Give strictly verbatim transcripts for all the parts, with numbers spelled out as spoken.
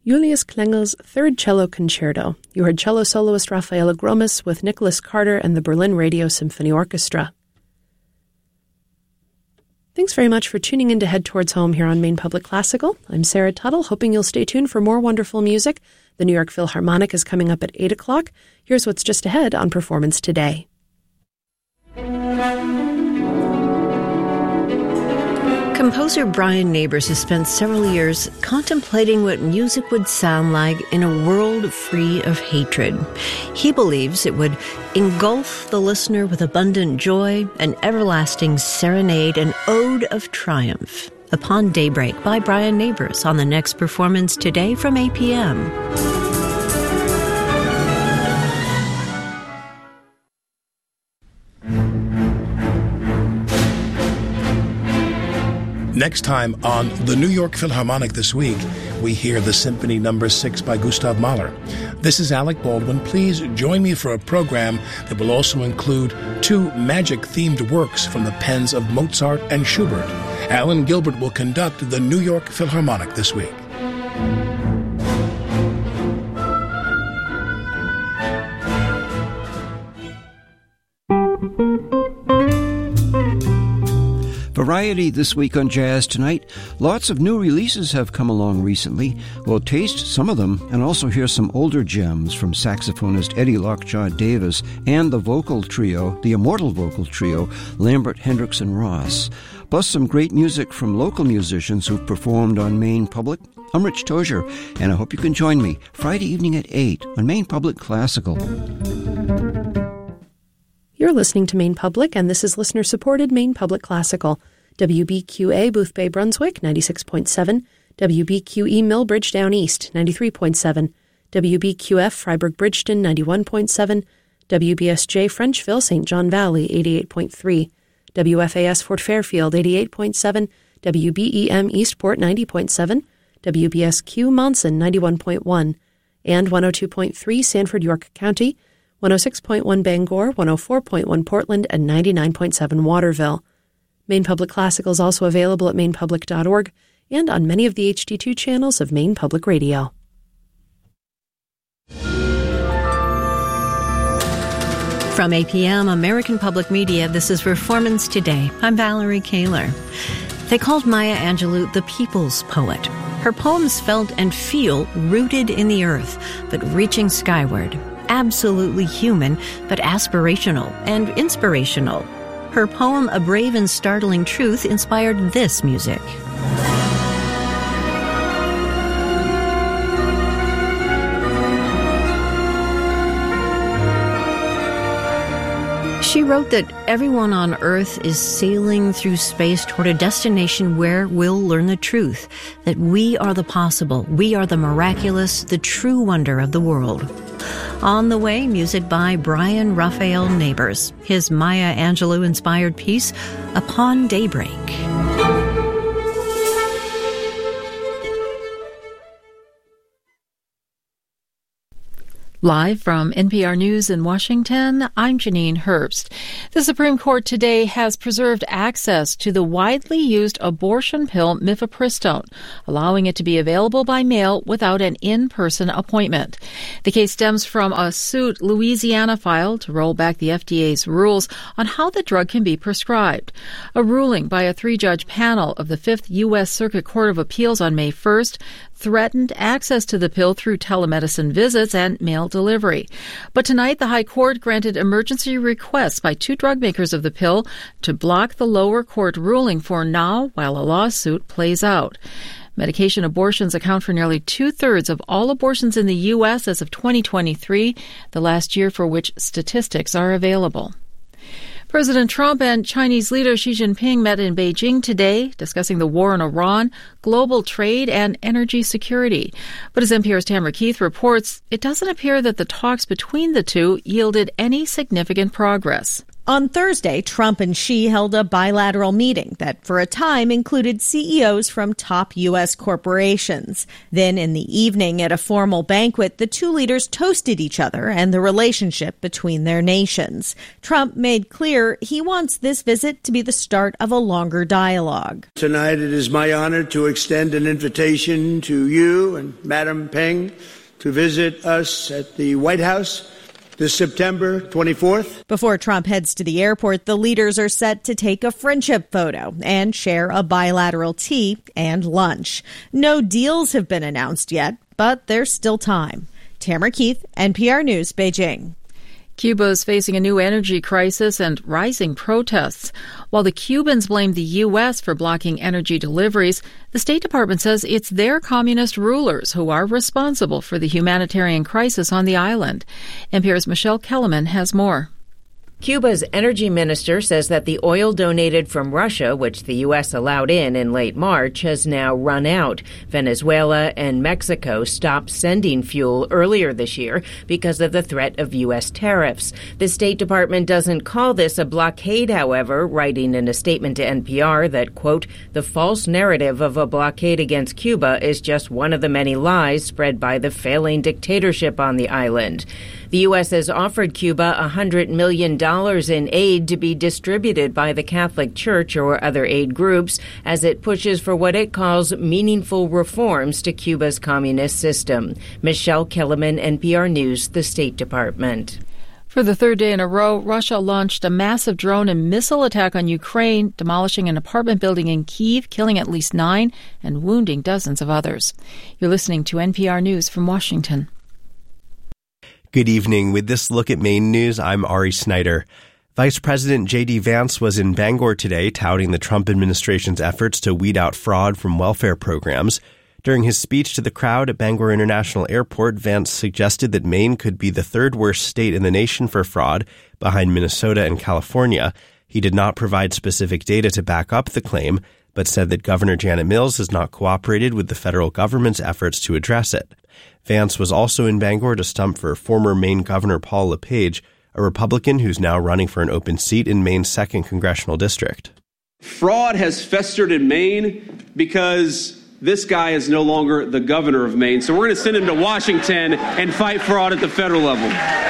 Julius Klengel's Third Cello Concerto. You heard cello soloist Rafaela Gromis with Nicholas Carter and the Berlin Radio Symphony Orchestra. Thanks very much for tuning in to Head Towards Home here on Maine Public Classical. I'm Sarah Tuttle, hoping you'll stay tuned for more wonderful music. The New York Philharmonic is coming up at eight o'clock. Here's what's just ahead on Performance Today. Composer Brian Neighbors has spent several years contemplating what music would sound like in a world free of hatred. He believes it would engulf the listener with abundant joy, an everlasting serenade, an ode of triumph. Upon Daybreak by Brian Neighbors on the next Performance Today from eight p.m. Next time on the New York Philharmonic this week, we hear the Symphony Number six by Gustav Mahler. This is Alec Baldwin. Please join me for a program that will also include two magic-themed works from the pens of Mozart and Schubert. Alan Gilbert will conduct the New York Philharmonic this week. Variety this week on Jazz Tonight. Lots of new releases have come along recently. We'll taste some of them and also hear some older gems from saxophonist Eddie Lockjaw Davis and the vocal trio, the immortal vocal trio, Lambert, Hendricks, and Ross. Plus some great music from local musicians who've performed on Maine Public. I'm Rich Tozier, and I hope you can join me Friday evening at eight on Maine Public Classical. You're listening to Maine Public, and this is listener-supported Maine Public Classical. W B Q A Boothbay, Brunswick, ninety-six point seven. W B Q E Millbridge, Down East, ninety-three point seven. W B Q F Freiburg, Bridgeton, ninety-one point seven. W B S J Frenchville, Saint John Valley, eighty-eight point three. W F A S Fort Fairfield, eighty-eight point seven. W B E M Eastport, ninety point seven. W B S Q Monson, ninety-one point one. And one oh two point three Sanford, York County, one oh six point one Bangor, one oh four point one Portland, and ninety-nine point seven Waterville. Maine Public Classical is also available at maine public dot org and on many of the H D two channels of Maine Public Radio. From eight p.m. American Public Media, this is Performance Today. I'm Valerie Kaler. They called Maya Angelou the people's poet. Her poems felt and feel rooted in the earth, but reaching skyward. Absolutely human, but aspirational and inspirational. Her poem, A Brave and Startling Truth, inspired this music. She wrote that everyone on Earth is sailing through space toward a destination where we'll learn the truth, that we are the possible, we are the miraculous, the true wonder of the world. On the way, music by Brian Raphael Neighbors, his Maya Angelou-inspired piece, Upon Daybreak. Live from N P R News in Washington, I'm Janine Herbst. The Supreme Court today has preserved access to the widely used abortion pill mifepristone, allowing it to be available by mail without an in-person appointment. The case stems from a suit Louisiana filed to roll back the F D A's rules on how the drug can be prescribed. A ruling by a three-judge panel of the Fifth U S Circuit Court of Appeals on May first threatened access to the pill through telemedicine visits and mail delivery. But tonight, the High Court granted emergency requests by two drug makers of the pill to block the lower court ruling for now while a lawsuit plays out. Medication abortions account for nearly two-thirds of all abortions in the U S as of twenty twenty-three, the last year for which statistics are available. President Trump and Chinese leader Xi Jinping met in Beijing today, discussing the war in Iran, global trade, and energy security. But as N P R's Tamara Keith reports, it doesn't appear that the talks between the two yielded any significant progress. On Thursday, Trump and Xi held a bilateral meeting that, for a time, included C E Os from top U S corporations. Then, in the evening, at a formal banquet, the two leaders toasted each other and the relationship between their nations. Trump made clear he wants this visit to be the start of a longer dialogue. Tonight, it is my honor to extend an invitation to you and Madam Peng to visit us at the White House this September twenty-fourth. Before Trump heads to the airport, the leaders are set to take a friendship photo and share a bilateral tea and lunch. No deals have been announced yet, but there's still time. Tamara Keith, N P R News, Beijing. Cuba is facing a new energy crisis and rising protests. While the Cubans blame the U S for blocking energy deliveries, the State Department says it's their communist rulers who are responsible for the humanitarian crisis on the island. N P R's Michelle Kellerman has more. Cuba's energy minister says that the oil donated from Russia, which the U S allowed in in late March, has now run out. Venezuela and Mexico stopped sending fuel earlier this year because of the threat of U S tariffs. The State Department doesn't call this a blockade, however, writing in a statement to N P R that, quote, the false narrative of a blockade against Cuba is just one of the many lies spread by the failing dictatorship on the island. The U S has offered Cuba one hundred million dollars in aid to be distributed by the Catholic Church or other aid groups as it pushes for what it calls meaningful reforms to Cuba's communist system. Michelle Kellerman, N P R News, the State Department. For the third day in a row, Russia launched a massive drone and missile attack on Ukraine, demolishing an apartment building in Kyiv, killing at least nine and wounding dozens of others. You're listening to N P R News from Washington. Good evening. With this look at Maine news, I'm Ari Snyder. Vice President J D. Vance was in Bangor today touting the Trump administration's efforts to weed out fraud from welfare programs. During his speech to the crowd at Bangor International Airport, Vance suggested that Maine could be the third worst state in the nation for fraud, behind Minnesota and California. He did not provide specific data to back up the claim, but said that Governor Janet Mills has not cooperated with the federal government's efforts to address it. Vance was also in Bangor to stump for former Maine Governor Paul LePage, a Republican who's now running for an open seat in Maine's second congressional district. Fraud has festered in Maine because this guy is no longer the governor of Maine. So we're going to send him to Washington and fight fraud at the federal level.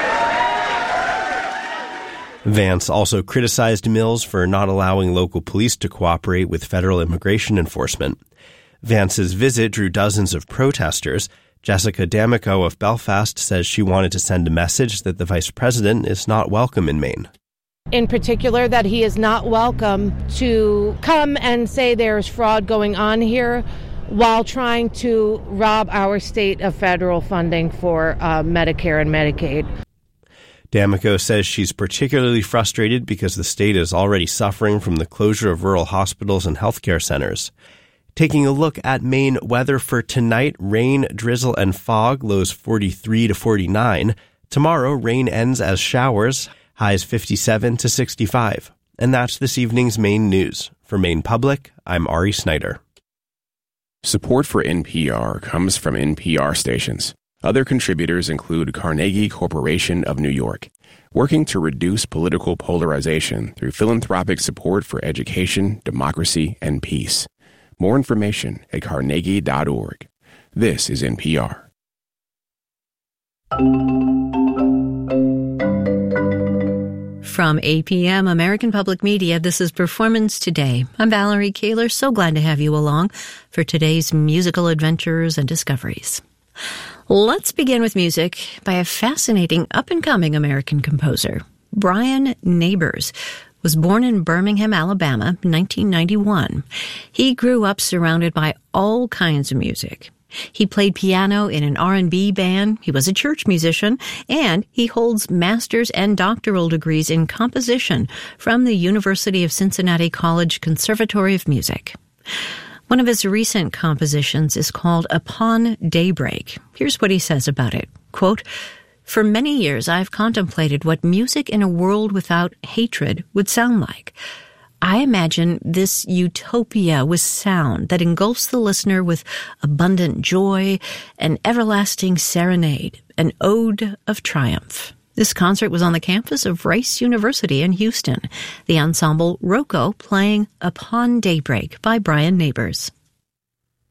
Vance also criticized Mills for not allowing local police to cooperate with federal immigration enforcement. Vance's visit drew dozens of protesters. Jessica D'Amico of Belfast says she wanted to send a message that the vice president is not welcome in Maine. In particular, that he is not welcome to come and say there's fraud going on here while trying to rob our state of federal funding for uh, Medicare and Medicaid. D'Amico says she's particularly frustrated because the state is already suffering from the closure of rural hospitals and healthcare centers. Taking a look at Maine weather for tonight, rain, drizzle, and fog, lows forty-three to forty-nine. Tomorrow, rain ends as showers, highs fifty-seven to sixty-five. And that's this evening's Maine news. For Maine Public, I'm Ari Snyder. Support for N P R comes from N P R stations. Other contributors include Carnegie Corporation of New York, working to reduce political polarization through philanthropic support for education, democracy, and peace. More information at carnegie dot org. This is N P R. From A P M, American Public Media, this is Performance Today. I'm Valerie Kaler, so glad to have you along for today's musical adventures and discoveries. Let's begin with music by a fascinating up-and-coming American composer. Brian Neighbors was born in Birmingham, Alabama, in nineteen ninety-one. He grew up surrounded by all kinds of music. He played piano in an R and B band, he was a church musician, and he holds master's and doctoral degrees in composition from the University of Cincinnati College Conservatory of Music. One of his recent compositions is called Upon Daybreak. Here's what he says about it. Quote, "For many years I've contemplated what music in a world without hatred would sound like. I imagine this utopia with sound that engulfs the listener with abundant joy, an everlasting serenade, an ode of triumph." This concert was on the campus of Rice University in Houston. The ensemble Rocco playing Upon Daybreak by Brian Neighbors.